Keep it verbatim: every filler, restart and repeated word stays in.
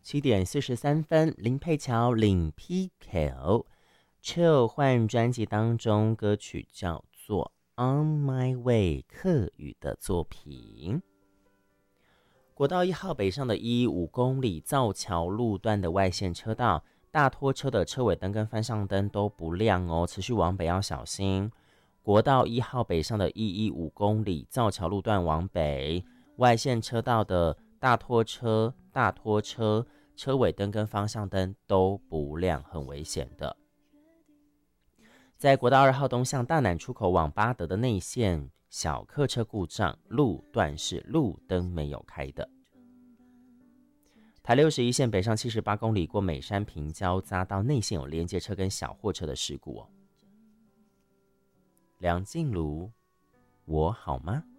七点四十三分，林佩乔领 P K Chill 换专辑当中歌曲叫做 On My Way 客语的作品。国道一号北上的一五公里造桥路段的外线车道，大拖车的车尾灯跟方向灯都不亮哦，持续往北要小心。国道一号北上的一一五公里造桥路段往北，外线车道的大拖车、大拖车车尾灯跟方向灯都不亮，很危险的。在国道二号东向大南出口往八德的内线，小客车故障，路段是路灯没有开的。台六十一线北上七十八公里过美山平交匝道内线有连接车跟小货车的事故哦。梁静茹，我好吗？